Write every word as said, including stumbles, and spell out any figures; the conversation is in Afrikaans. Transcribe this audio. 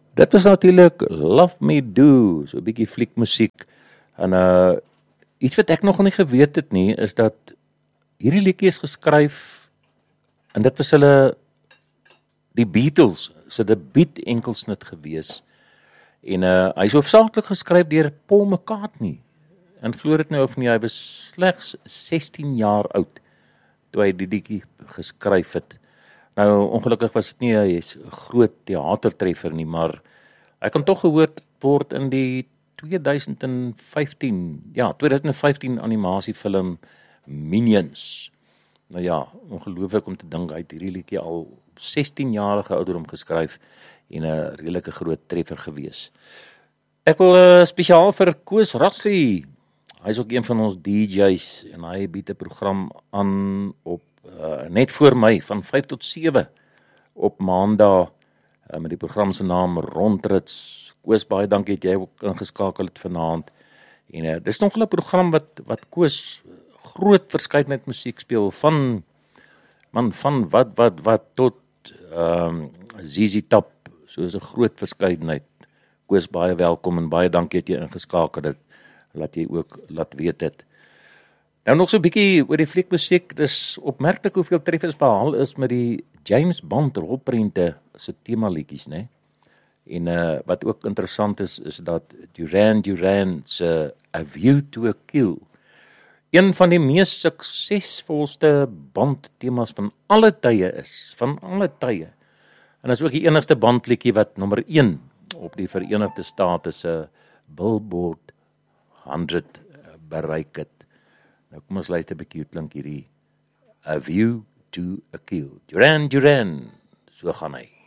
Dit was natuurlik Love Me Do, so 'n bietjie fliekmusiek. En uh iets wat ek nog nie geweet het nie, is dat hierdie liedjie is geskryf en dit was hulle die Beatles se debuut enkelsnit gewees. En uh hy is hoofsaaklik geskryf deur Paul McCartney. En glo dit nou of nie, hy was slegs sestien jaar oud toe hy die liedjie geskryf het. Nou ongelukkig was dit nie 'n groot teatertreffer nie, maar hy kan tog gehoor word in die twintig vyftien, ja, twintig vyftien animasiefilm Minions. Nou ja, ongelooflik om te dink, hy het hierdie liedjie al sestien jarige ouderdom geskryf en 'n redelike groot treffer gewees. Ek wil uh, spesiaal vir Koos Ratsley, hy is ook een van ons D J's en hy bied 'n program aan op uh, net voor my van vyf tot sewe op maandag uh, met die program se naam Rondrits. Koos, baie dankie dat jy ook ingeskakel het vanaand. En uh, dis nog 'n program wat wat Koos groot verskeidenheid musiek speel van man van wat wat wat tot ehm um, Z Z Top, so is 'n groot verskeidenheid. Koos, baie welkom en baie dankie dat jy ingeskakel het. Laat jy ook laat weet het. Nou nog so 'n bietjie oor die fliekmusiek. Dis opmerklik hoeveel treffers behaal is met die James Bond rolprente se temaliedjies, né? En uh, wat ook interessant is, is dat Duran Duran se A View to a Kill een van die mees suksesvolste bandtemas van alle tye is, van alle tye. En is ook die enigste bandliedjie wat nommer een op die Verenigde State se Billboard honderd bereik het. Nou kom ons luister 'n bietjie hoe klink hierdie A View to a Kill. Duran Duran, so gaan hy.